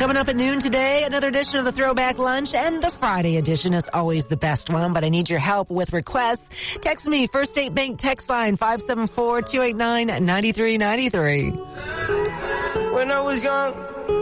Coming up at noon today, another edition of the Throwback Lunch, and the Friday edition is always the best one, but I need your help with requests. Text me, First State Bank text line 574-289-9393. When I was young,